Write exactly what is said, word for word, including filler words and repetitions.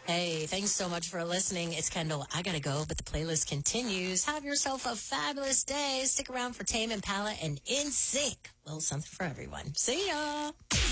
Hey, thanks so much for listening. It's Kendall. I gotta go, but the playlist continues. Have yourself a fabulous day. Stick around for Tame Impala and In Sync. Little something for everyone. See ya.